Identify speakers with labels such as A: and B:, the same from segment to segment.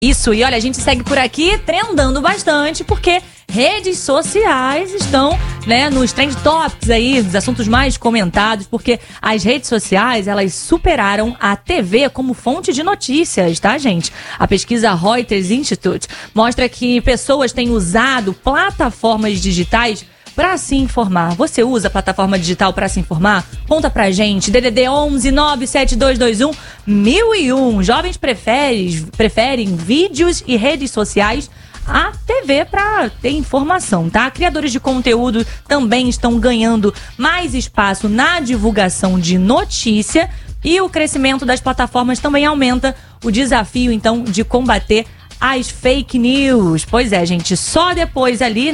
A: Isso, e olha, a gente segue por aqui trendando bastante, porque redes sociais estão, nos trend topics aí, dos assuntos mais comentados, porque as redes sociais, elas superaram a TV como fonte de notícias, tá, gente? A pesquisa Reuters Institute mostra que pessoas têm usado plataformas digitais para se informar. Você usa plataforma digital para se informar? Conta pra gente. DDD 11 97221 1001. Jovens preferem vídeos e redes sociais à TV para ter informação, tá? Criadores de conteúdo também estão ganhando mais espaço na divulgação de notícia e o crescimento das plataformas também aumenta o desafio, então, de combater as fake news. Pois é, gente, só depois ali,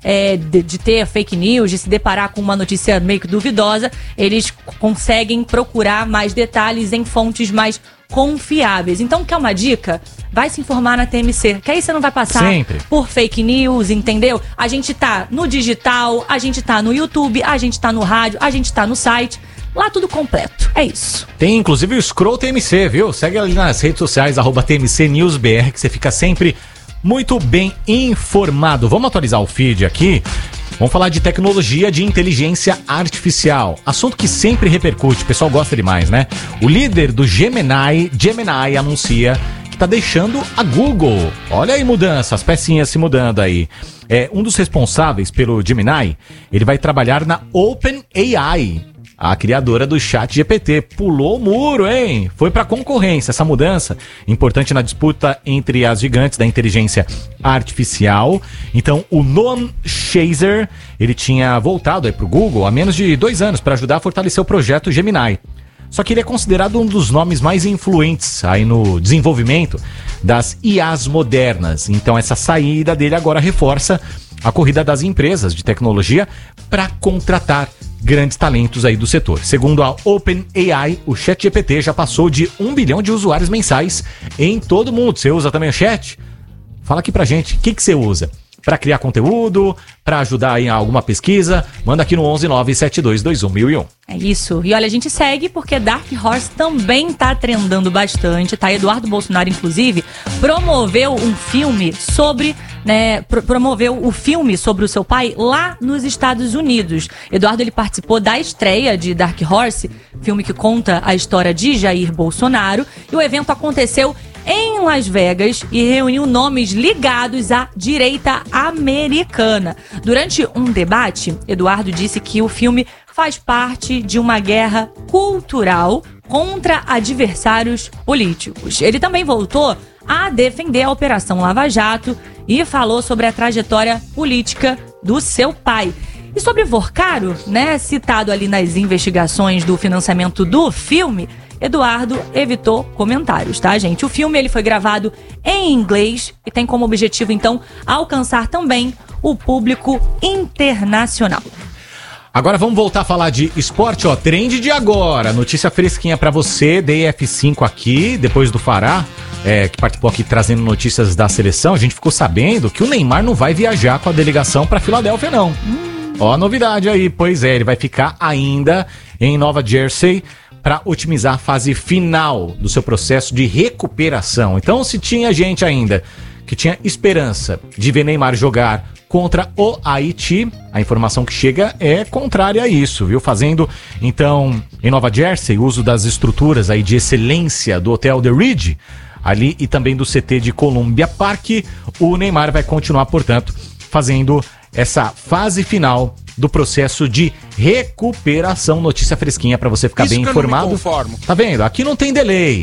A: de ter fake news, de se deparar com uma notícia meio que duvidosa, eles conseguem procurar mais detalhes em fontes mais confiáveis. Então, quer uma dica? Vai se informar na TMC, que aí você não vai passar por fake news, entendeu? A gente tá no digital, a gente tá no YouTube, a gente tá no rádio, a gente tá no site. Lá tudo completo, é isso.
B: Tem inclusive o Scroll TMC, viu? Segue ali nas redes sociais, @TMCNewsBR, que você fica sempre muito bem informado. Vamos atualizar o feed aqui. Vamos falar de tecnologia de inteligência artificial. Assunto que sempre repercute, o pessoal gosta demais, né? O líder do Gemini anuncia que tá deixando a Google. Olha aí mudança, as pecinhas se mudando aí. Um dos responsáveis pelo Gemini, ele vai trabalhar na OpenAI. A criadora do ChatGPT pulou o muro, hein? Foi pra concorrência. Essa mudança importante na disputa entre as gigantes da inteligência artificial. Então, o Noam Chaser, ele tinha voltado aí pro Google há menos de 2 anos para ajudar a fortalecer o projeto Gemini. Só que ele é considerado um dos nomes mais influentes aí no desenvolvimento das IAs modernas. Então, essa saída dele agora reforça a corrida das empresas de tecnologia para contratar grandes talentos aí do setor. Segundo a OpenAI, o ChatGPT já passou de 1 bilhão de usuários mensais em todo o mundo. Você usa também o chat? Fala aqui pra gente, o que você usa? Para criar conteúdo, para ajudar em alguma pesquisa? Manda aqui no 11 97221 1001.
A: É isso. E olha, a gente segue porque Dark Horse também tá trendando bastante, tá? Eduardo Bolsonaro, inclusive, promoveu um filme sobre... promoveu o filme sobre o seu pai lá nos Estados Unidos. Eduardo, ele participou da estreia de Dark Horse, filme que conta a história de Jair Bolsonaro, e o evento aconteceu em Las Vegas e reuniu nomes ligados à direita americana. Durante um debate, Eduardo disse que o filme faz parte de uma guerra cultural contra adversários políticos. Ele também voltou a defender a Operação Lava Jato e falou sobre a trajetória política do seu pai. E sobre Vorcaro, citado ali nas investigações do financiamento do filme, Eduardo evitou comentários, tá, gente? O filme ele foi gravado em inglês e tem como objetivo, então, alcançar também o público internacional.
B: Agora vamos voltar a falar de esporte, trend de agora, notícia fresquinha pra você, DF5 aqui, depois do Fará, que participou aqui trazendo notícias da seleção, a gente ficou sabendo que o Neymar não vai viajar com a delegação pra Filadélfia, não. Ó a novidade aí, pois é, ele vai ficar ainda em Nova Jersey para otimizar a fase final do seu processo de recuperação. Então, se tinha gente ainda que tinha esperança de ver Neymar jogar contra o Haiti, a informação que chega é contrária a isso, viu? Fazendo, então, em Nova Jersey, uso das estruturas aí de excelência do Hotel The Ridge, ali, e também do CT de Columbia Park, o Neymar vai continuar, portanto, fazendo essa fase final do processo de recuperação. Notícia fresquinha para você ficar bem informado. Tá vendo? Aqui não tem delay.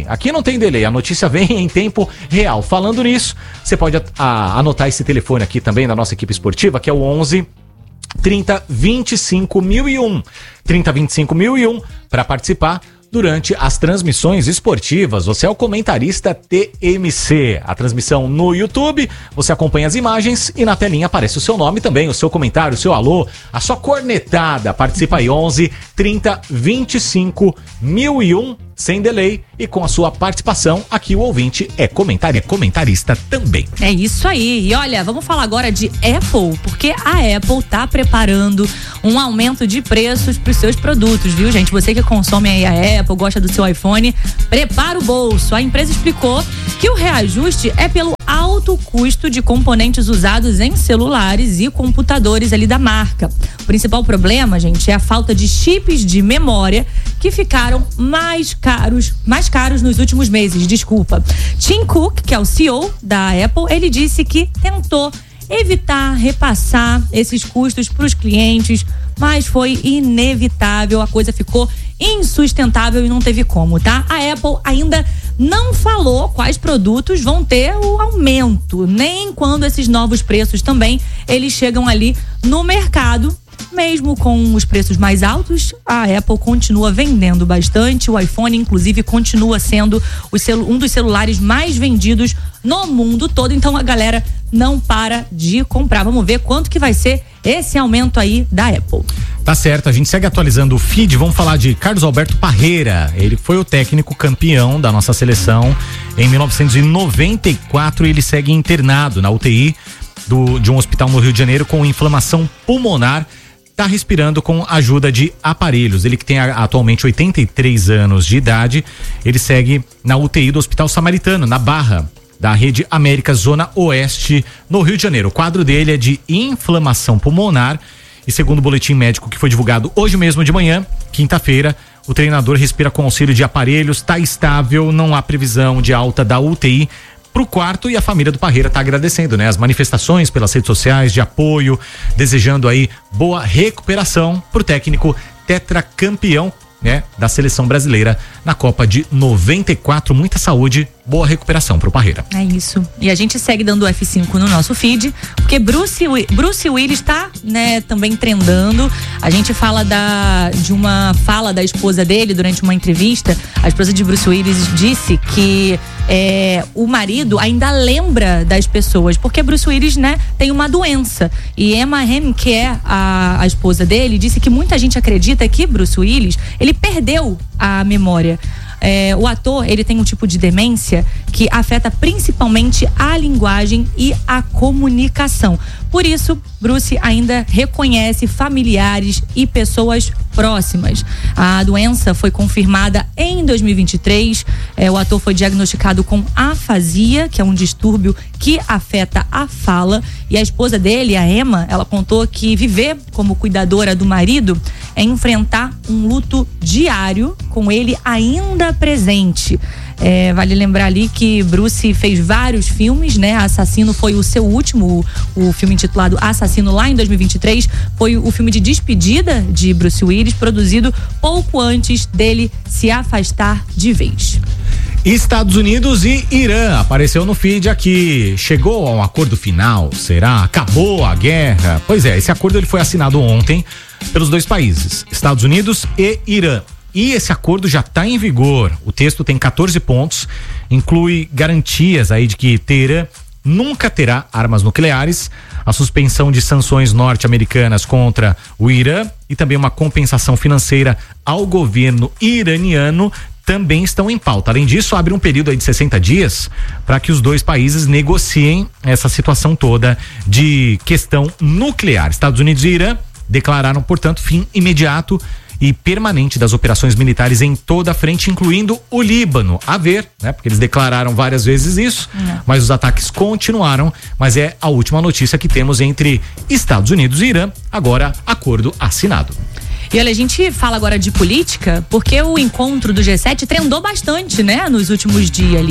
B: A notícia vem em tempo real. Falando nisso, você pode anotar esse telefone aqui também da nossa equipe esportiva, que é o 11 30 25 1001. 30 25 1001 para participar durante as transmissões esportivas. Você é o comentarista TMC. A transmissão no YouTube, você acompanha as imagens e na telinha aparece o seu nome também, o seu comentário, o seu alô, a sua cornetada. Participa aí, 11 30 25 1001. sem delay e com a sua participação. Aqui o ouvinte é comentarista também.
A: É isso aí. E olha, vamos falar agora de Apple, porque a Apple tá preparando um aumento de preços para os seus produtos, viu, gente? Você que consome aí a Apple, gosta do seu iPhone, prepara o bolso. A empresa explicou que o reajuste é pelo alto custo de componentes usados em celulares e computadores ali da marca. O principal problema, gente, é a falta de chips de memória que ficaram mais caros nos últimos meses, Tim Cook, que é o CEO da Apple, ele disse que tentou evitar repassar esses custos para os clientes, mas foi inevitável, a coisa ficou insustentável e não teve como, tá? A Apple ainda não falou quais produtos vão ter o aumento, nem quando esses novos preços também, eles chegam ali no mercado. Mesmo com os preços mais altos, a Apple continua vendendo bastante. O iPhone, inclusive, continua sendo um dos celulares mais vendidos no mundo todo. Então a galera não para de comprar. Vamos ver quanto que vai ser esse aumento aí da Apple.
B: Tá certo, a gente segue atualizando o feed. Vamos falar de Carlos Alberto Parreira. Ele foi o técnico campeão da nossa seleção em 1994 e ele segue internado na UTI de um hospital no Rio de Janeiro com inflamação pulmonar. Tá respirando com a ajuda de aparelhos. Ele que tem atualmente 83 anos de idade, ele segue na UTI do Hospital Samaritano, na Barra, da Rede América Zona Oeste, no Rio de Janeiro. O quadro dele é de inflamação pulmonar e, segundo o boletim médico que foi divulgado hoje mesmo de manhã, quinta-feira, o treinador respira com auxílio de aparelhos, tá estável, não há previsão de alta da UTI pro quarto, e a família do Parreira tá agradecendo, né? As manifestações pelas redes sociais de apoio, desejando aí boa recuperação pro técnico tetracampeão, né, da seleção brasileira na Copa de 94. Muita saúde, boa recuperação pro Parreira.
A: É isso. E a gente segue dando o F5 no nosso feed, porque Bruce Willis tá, né, também trendando. A gente fala de uma fala da esposa dele durante uma entrevista. A esposa de Bruce Willis disse que o marido ainda lembra das pessoas, porque Bruce Willis, né, tem uma doença. E Emma Hamm, que é a esposa dele, disse que muita gente acredita que Bruce Willis, ele perdeu a memória. O ator, ele tem um tipo de demência que afeta principalmente a linguagem e a comunicação. Por isso, Bruce ainda reconhece familiares e pessoas próximas. A doença foi confirmada em 2023. O ator foi diagnosticado com afasia, que é um distúrbio que afeta a fala. E a esposa dele, a Emma, ela contou que viver como cuidadora do marido é enfrentar um luto diário com ele ainda presente. Vale lembrar ali que Bruce fez vários filmes, né? Assassino foi o seu último, o filme intitulado Assassino, lá em 2023, foi o filme de despedida de Bruce Willis, produzido pouco antes dele se afastar de vez.
B: Estados Unidos e Irã apareceu no feed aqui. Chegou a um acordo final? Será? Acabou a guerra? Pois é, esse acordo ele foi assinado ontem pelos dois países, Estados Unidos e Irã. E esse acordo já está em vigor. O texto tem 14 pontos, inclui garantias aí de que Teherã nunca terá armas nucleares, a suspensão de sanções norte-americanas contra o Irã e também uma compensação financeira ao governo iraniano também estão em pauta. Além disso, abre um período aí de 60 dias para que os dois países negociem essa situação toda de questão nuclear. Estados Unidos e Irã declararam, portanto, fim imediato e permanente das operações militares em toda a frente, incluindo o Líbano. A ver, né? Porque eles declararam várias vezes isso, mas os ataques continuaram. Mas é a última notícia que temos entre Estados Unidos e Irã. Agora, acordo assinado.
A: E olha, a gente fala agora de política, porque o encontro do G7 trendou bastante, né? Nos últimos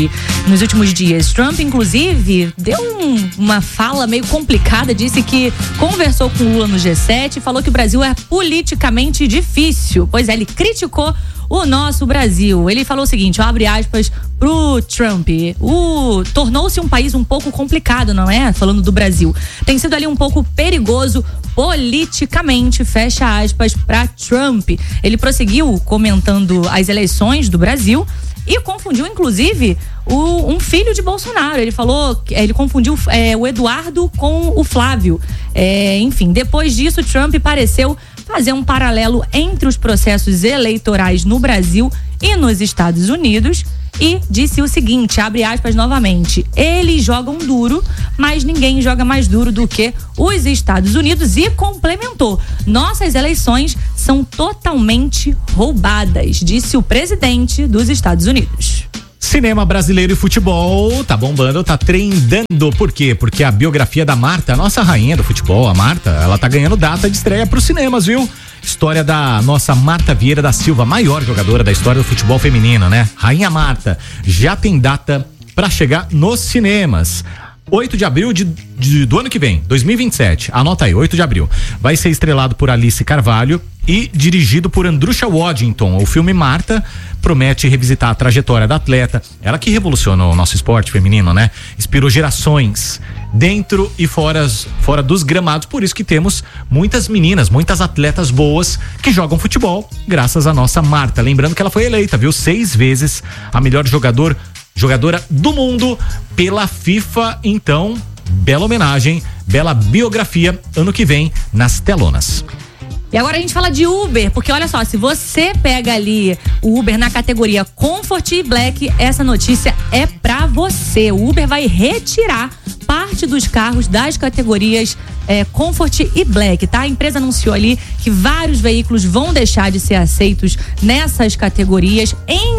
A: dias. Trump, inclusive, deu uma fala meio complicada, disse que conversou com Lula no G7 e falou que o Brasil é politicamente difícil. Pois é, ele criticou o nosso Brasil. Ele falou o seguinte, abre aspas pro Trump: tornou-se um país um pouco complicado, não é? Falando do Brasil. Tem sido ali um pouco perigoso politicamente, fecha aspas, pra Trump. Ele prosseguiu comentando as eleições do Brasil e confundiu, inclusive, um filho de Bolsonaro. Ele confundiu o Eduardo com o Flávio. Enfim, depois disso, Trump pareceu fazer um paralelo entre os processos eleitorais no Brasil e nos Estados Unidos e disse o seguinte, abre aspas novamente, eles jogam duro, mas ninguém joga mais duro do que os Estados Unidos, e complementou, nossas eleições são totalmente roubadas, disse o presidente dos Estados Unidos.
B: Cinema brasileiro e futebol tá bombando, tá trendando. Por quê? Porque a biografia da Marta, a nossa rainha do futebol, a Marta, ela tá ganhando data de estreia pros cinemas, viu? História da nossa Marta Vieira da Silva, maior jogadora da história do futebol feminino, né? Rainha Marta, já tem data pra chegar nos cinemas. 8 de abril do ano que vem, 2027. Anota aí, 8 de abril. Vai ser estrelado por Alice Carvalho e dirigido por Andrusha Waddington. O filme Marta promete revisitar a trajetória da atleta. Ela que revolucionou o nosso esporte feminino, né? Inspirou gerações dentro e fora dos gramados. Por isso que temos muitas meninas, muitas atletas boas que jogam futebol, graças à nossa Marta. Lembrando que ela foi eleita, viu? 6 vezes a melhor jogadora do mundo pela FIFA. Então, bela homenagem, bela biografia ano que vem nas telonas.
A: E agora a gente fala de Uber, porque olha só, se você pega ali o Uber na categoria Comfort e Black, essa notícia é pra você. O Uber vai retirar parte dos carros das categorias Comfort e Black, tá? A empresa anunciou ali que vários veículos vão deixar de ser aceitos nessas categorias em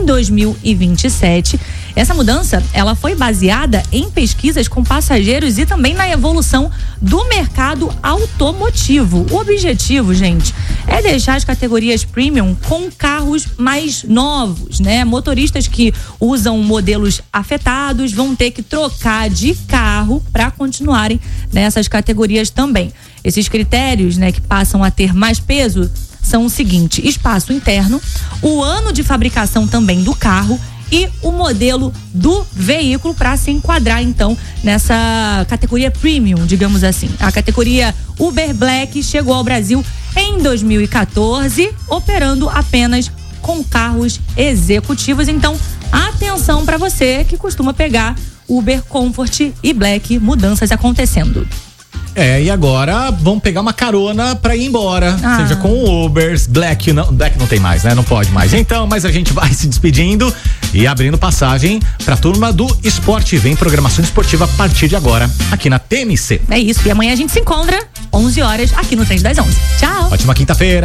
A: 2027. Essa mudança, ela foi baseada em pesquisas com passageiros e também na evolução do mercado automotivo. O objetivo, gente, é deixar as categorias premium com carros mais novos, né? Motoristas que usam modelos afetados vão ter que trocar de carro para continuarem nessas categorias também. Esses critérios, né, que passam a ter mais peso são o seguinte: espaço interno, o ano de fabricação também do carro e o modelo do veículo, para se enquadrar então nessa categoria premium, digamos assim. A categoria Uber Black chegou ao Brasil em 2014, operando apenas com carros executivos. Então, atenção para você que costuma pegar Uber Comfort e Black, mudanças acontecendo.
B: E agora vamos pegar uma carona pra ir embora, seja com o Ubers, Black não tem mais, né? Não pode mais. Então, mas a gente vai se despedindo e abrindo passagem pra turma do esporte. Vem programação esportiva a partir de agora, aqui na TMC.
A: É isso, e amanhã a gente se encontra 11 horas aqui no Trem das 11. Tchau!
B: Ótima quinta-feira!